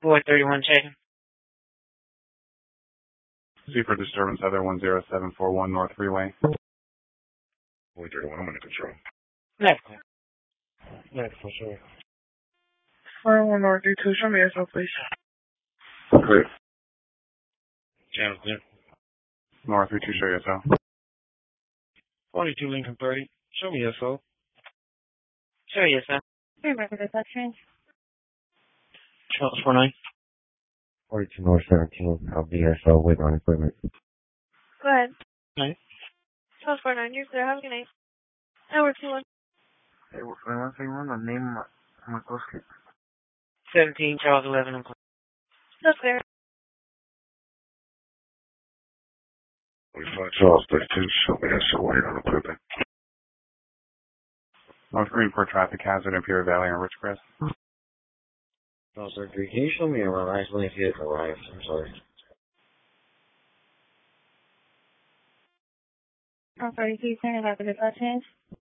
431 checking. C for disturbance, Heather 10741 North Freeway. 431, I'm under control. Medical. Medical, sure. 401 North 32, show me yourself, please. Clear. Channel clear. North 32, show yourself. 42 Lincoln 30, show me yourself. Show yourself. Remember the bus change? Charles 49. 42 North 17, I'll be here, so wait on equipment. Go ahead. Nice. Charles 49, you're clear. Have a good night. Edward 21. Hey, one thing, my name, my close. 17 Charles 11. That's clear. 45 Charles 32, show me that, so wait on equipment. North Greenport traffic hazard, Imperial Valley and Ridgecrest. Charles 33, can you show me around Iceland if it arrives? I'm sorry. I'm sorry, can you turn it back to the bus change?